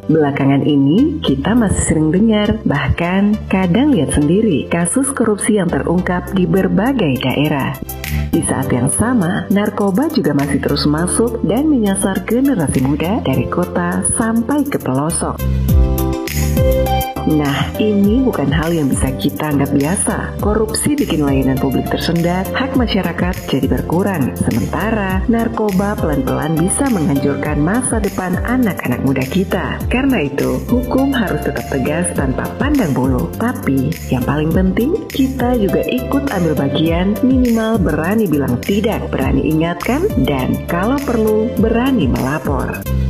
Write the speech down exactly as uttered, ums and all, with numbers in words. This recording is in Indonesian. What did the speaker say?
Belakangan ini, kita masih sering dengar, bahkan kadang lihat sendiri kasus korupsi yang terungkap di berbagai daerah. Di saat yang sama, narkoba juga masih terus masuk dan menyasar generasi muda dari kota sampai ke pelosok. Nah, ini bukan hal yang bisa kita anggap biasa. Korupsi bikin layanan publik tersendat, hak masyarakat jadi berkurang. Sementara, narkoba pelan-pelan bisa menghancurkan masa depan anak-anak muda kita. Karena itu, hukum harus tetap tegas tanpa pandang bulu. Tapi, yang paling penting, kita juga ikut ambil bagian, minimal berani bilang tidak, berani ingatkan, dan kalau perlu, berani melapor.